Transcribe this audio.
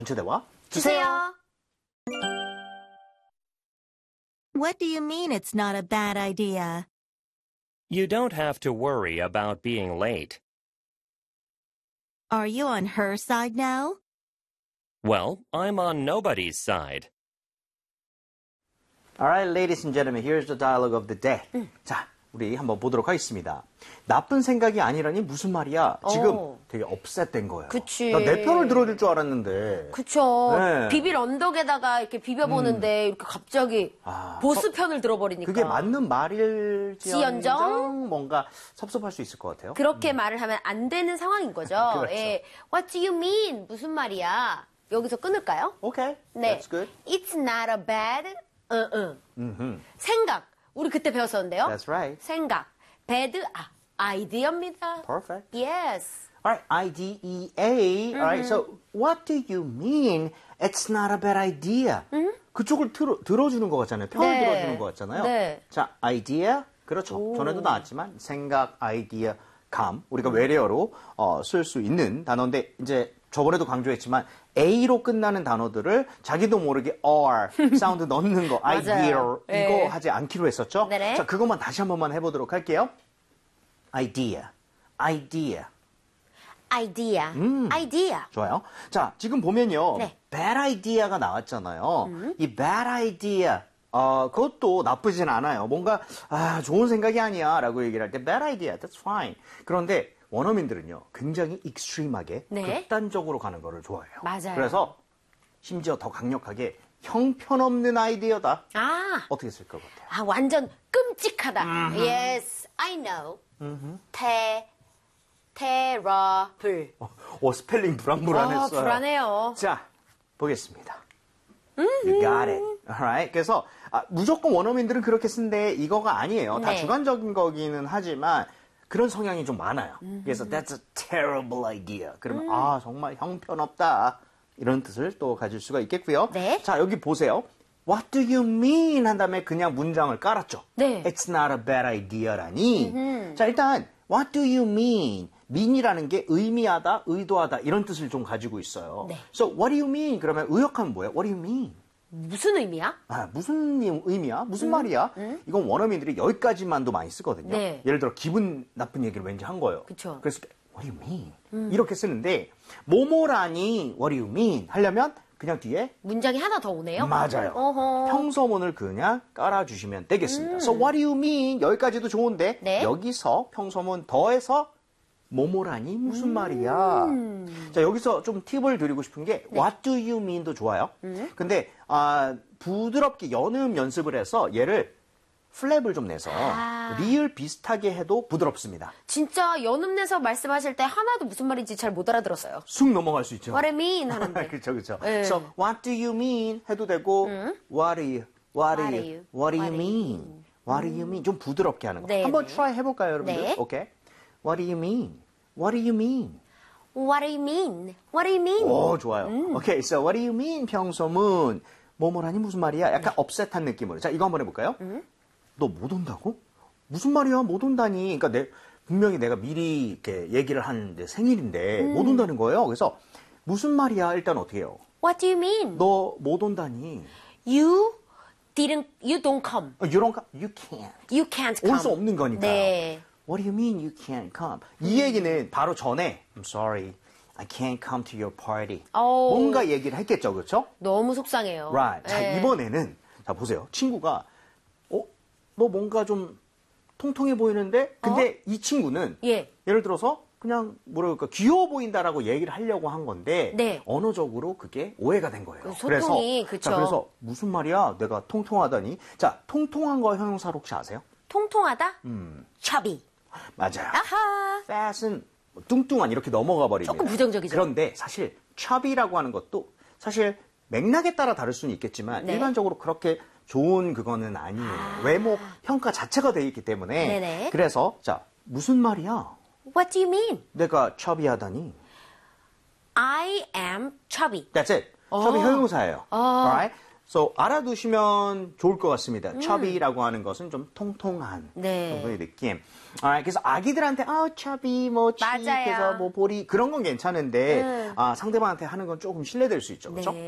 전체대화 주세요. What do you mean it's not a bad idea? You don't have to worry about being late. Are you on her side now? Well, I'm on nobody's side. Alright, ladies and gentlemen, here's the dialogue of the day. 자, 우리 한번 보도록 하겠습니다. 나쁜 생각이 아니라니 무슨 말이야? 지금 되게 업셋된 거예요. 그치. 나 내 편을 들어줄 줄 알았는데. 그쵸. 네. 비빌 언덕에다가 이렇게 비벼보는데 이렇게 갑자기 보스 편을 들어버리니까. 그게 맞는 말일지언정 뭔가 섭섭할 수 있을 것 같아요. 그렇게 말을 하면 안 되는 상황인 거죠. 그렇죠. 예. What do you mean? 무슨 말이야? 여기서 끊을까요? Okay, 네. that's good. It's not a bad, 생각. 우리 그때 배웠었는데요. That's right. 생각. bad, 아이디어입니다. Perfect. Yes. Alright, IDEA. Alright, so what do you mean it's not a bad idea? 그쪽을 들어주는 것 같잖아요. 편을 네. 들어주는 것 같잖아요. 네. 자, idea. 그렇죠. 전에도 나왔지만 생각, 아이디어, 감. 우리가 외래어로 쓸 수 있는 단어인데 이제 저번에도 강조했지만 A로 끝나는 단어들을 자기도 모르게 R 사운드 넣는 거, idea 이거 네. 하지 않기로 했었죠. 네네. 자, 그것만 다시 한 번만 해보도록 할게요. idea. idea. 좋아요. 자, 지금 보면요. 네. bad idea가 나왔잖아요. 이 bad idea, 그것도 나쁘진 않아요. 뭔가, 좋은 생각이 아니야. 라고 얘기를 할 때, bad idea, that's fine. 그런데 원어민들은요, 굉장히 익스트림하게, 네. 극단적으로 가는 거를 좋아해요. 맞아요. 그래서, 심지어 더 강력하게, 형편없는 아이디어다. 어떻게 쓸 것 같아요? 완전 끔찍하다. Yes, I know. terrible. 스펠링 불안불안했어요. 불안해요. 자, 보겠습니다. You got it. Alright. 그래서 무조건 원어민들은 그렇게 쓴데 이거가 아니에요. 다 네. 주관적인 거기는 하지만 그런 성향이 좀 많아요. 그래서 that's a terrible idea. 그러면 정말 형편없다. 이런 뜻을 또 가질 수가 있겠고요. 네. 자, 여기 보세요. What do you mean? 한 다음에 그냥 문장을 깔았죠. 네. It's not a bad idea라니. 자, 일단 What do you mean? mean이라는 게 의미하다, 의도하다 이런 뜻을 좀 가지고 있어요. 네. So what do you mean? 그러면 의역하면 뭐예요? What do you mean? 무슨 의미야? 무슨 의미야? 무슨 말이야? 이건 원어민들이 여기까지만도 많이 쓰거든요. 네. 예를 들어 기분 나쁜 얘기를 왠지 한 거예요. 그쵸. 그래서 What do you mean? 이렇게 쓰는데 뭐뭐라니 What do you mean? 하려면 그냥 뒤에 문장이 하나 더 오네요. 맞아요. 어허. 평서문을 그냥 깔아주시면 되겠습니다. So what do you mean? 여기까지도 좋은데 네. 여기서 평서문 더해서 뭐뭐라니 무슨 말이야. 자, 여기서 좀 팁을 드리고 싶은 게 what do you mean도 좋아요. 근데 부드럽게 연음 연습을 해서 얘를 플랩을 좀 내서 리을 비슷하게 해도 부드럽습니다. 진짜 연음내서 말씀하실 때 하나도 무슨 말인지 잘 못 알아들었어요. 쑥 넘어갈 수 있죠. What I mean 하는데. 그렇죠. 네. So what do you mean 해도 되고 what do you mean 좀 부드럽게 하는 거. 네, 한번 네. try 해볼까요, 여러분들? 네. 오케이. What do you mean? What do you mean? What do you mean? What do you mean? 오, 좋아요. 오케이, so what do you mean? 평소문 뭐뭐라니 무슨 말이야? 약간 업셋한 느낌으로. 자, 이거 한번 해볼까요? 너 못 온다고? 무슨 말이야? 못 온다니. 그러니까 분명히 내가 미리 이렇게 얘기를 하는데 생일인데 못 온다는 거예요. 그래서 무슨 말이야? 일단 어떻게 해요? What do you mean? 너 못 온다니. You don't come. You can't come. You can't come. 올 수 없는 거니까. 네. What do you mean you can't come? 이 얘기는 바로 전에 I'm sorry, I can't come to your party. 뭔가 얘기를 했겠죠, 그렇죠? 너무 속상해요. Right. 자, 네. 이번에는 자 보세요. 친구가 너 뭔가 좀 통통해 보이는데 근데 이 친구는 예를 들어서 그냥 뭐랄까 귀여워 보인다라고 얘기를 하려고 한 건데 네. 언어적으로 그게 오해가 된 거예요. 소통이, 그쵸. 자, 그래서 무슨 말이야? 내가 통통하다니. 자, 통통한 거 형용사로 혹시 아세요? 통통하다? chubby. 맞아요. 아하. fat은 뚱뚱한 이렇게 넘어가 버립니다. 조금 부정적이죠. 그런데 사실 chubby라고 하는 것도 사실 맥락에 따라 다를 수는 있겠지만 네. 일반적으로 그렇게 좋은 그거는 아니에요. 외모 평가 자체가 되어 있기 때문에 네네. 그래서 자 무슨 말이야? What do you mean? 내가 chubby하다니. I am chubby. That's it. chubby 형용사예요. Alright? So, 알아두시면 좋을 것 같습니다. chubby라고 하는 것은 좀 통통한 네. 정도의 느낌. 그래서 아기들한테 chubby, 뭐 맞아요. cheek해서 뭐 볼이 그런 건 괜찮은데 상대방한테 하는 건 조금 실례될 수 있죠. 그렇죠? 네.